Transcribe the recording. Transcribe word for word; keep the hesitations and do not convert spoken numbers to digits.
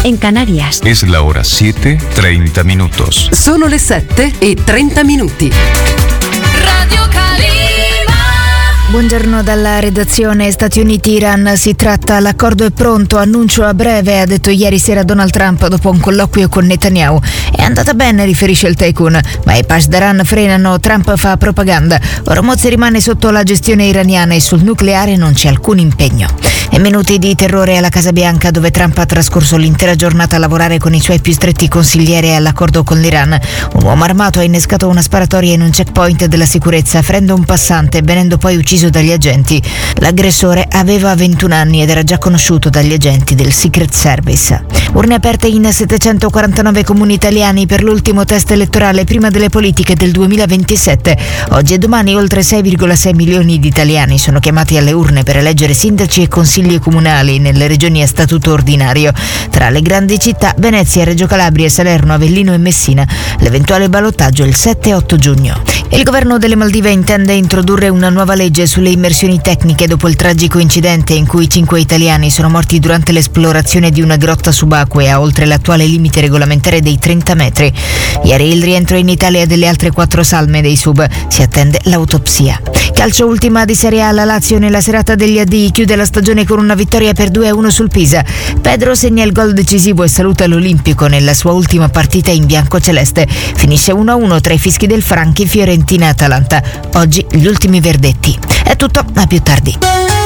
en Canarias. Es la hora siete, treinta minutos. Sono le sette e trenta minuti. Radio Calima. Buongiorno dalla redazione. Stati Uniti-Iran si tratta, l'accordo è pronto, annuncio a breve, ha detto ieri sera Donald Trump dopo un colloquio con Netanyahu. È andata bene, riferisce il tycoon, ma i Pasdaran frenano, Trump fa propaganda. Hormuz rimane sotto la gestione iraniana e sul nucleare non c'è alcun impegno. E minuti di terrore alla Casa Bianca, dove Trump ha trascorso l'intera giornata a lavorare con i suoi più stretti consiglieri all'accordo con l'Iran. Un uomo armato ha innescato una sparatoria in un checkpoint della sicurezza, ferendo un passante, venendo poi ucciso dagli agenti. L'aggressore aveva ventuno anni ed era già conosciuto dagli agenti del Secret Service. Urne aperte in settecentoquarantanove comuni italiani per l'ultimo test elettorale prima delle politiche del duemilaventisette. Oggi e domani oltre sei virgola sei milioni di italiani sono chiamati alle urne per eleggere sindaci e consigli comunali nelle regioni a statuto ordinario. Tra le grandi città, Venezia, Reggio Calabria, Salerno, Avellino e Messina. L'eventuale ballottaggio il sette e otto giugno. Il governo delle Maldive intende introdurre una nuova legge sulle immersioni tecniche dopo il tragico incidente in cui cinque italiani sono morti durante l'esplorazione di una grotta subacquea oltre l'attuale limite regolamentare dei trenta metri. Ieri il rientro in Italia delle altre quattro salme dei sub, si attende l'autopsia. Calcio, ultima di Serie A, la Lazio nella serata degli addii chiude la stagione con una vittoria per due a uno sul Pisa. Pedro segna il gol decisivo e saluta l'Olimpico nella sua ultima partita in biancoceleste. Finisce uno a uno tra i fischi del Franchi, Fiorentina e Atalanta. Oggi gli ultimi verdetti. È tutto, a più tardi.